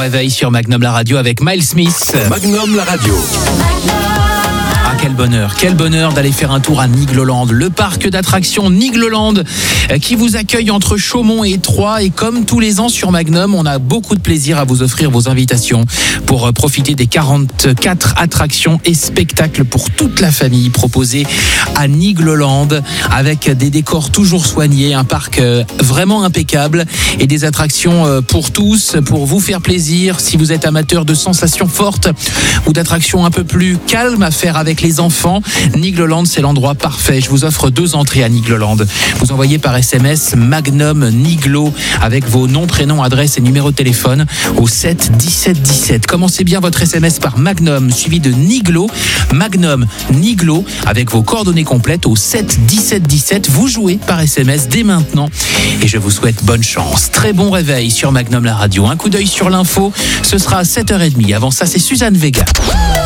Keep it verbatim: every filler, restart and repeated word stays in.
réveil sur Magnum la radio avec Miles Smith. Magnum la radio. Ah, quel bonheur, quel bonheur d'aller faire un tour à Nigloland, le parc d'attractions Nigloland euh, qui vous accueille entre Chaumont et Troyes. Et comme tous les ans sur Magnum, on a beaucoup de plaisir à vous offrir vos invitations pour euh, profiter des quarante-quatre attractions et spectacles pour toute la famille proposés à Nigloland, avec des décors toujours soignés, un parc euh, vraiment impeccable et des attractions euh, pour tous, pour vous faire plaisir. Si vous êtes amateur de sensations fortes ou d'attractions un peu plus calmes à faire avec les enfants, Nigloland, c'est l'endroit parfait. Je vous offre deux entrées à Nigloland. Vous envoyez par S M S Magnum Niglo avec vos noms, prénoms, adresses et numéros de téléphone au sept dix-sept dix-sept. Commencez bien votre S M S par Magnum suivi de Niglo. Magnum Niglo avec vos coordonnées complètes au sept dix-sept dix-sept. Vous jouez par S M S dès maintenant et je vous souhaite bonne chance. Très bon réveil sur Magnum la radio. Un coup d'œil sur l'info, ce sera à sept heures trente. Avant ça, c'est Suzanne Vega.